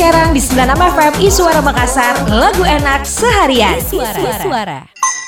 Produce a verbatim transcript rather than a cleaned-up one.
Serang di sembilan puluh enam F M Iswara Makassar, lagu enak seharian. Iswara. Iswara.